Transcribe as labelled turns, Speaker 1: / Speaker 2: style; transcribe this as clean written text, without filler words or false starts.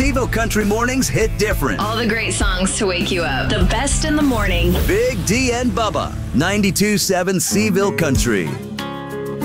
Speaker 1: Seville Country mornings hit different.
Speaker 2: All the great songs to wake you up. The best in the morning.
Speaker 1: Big D and Bubba, 92.7 Seville Country.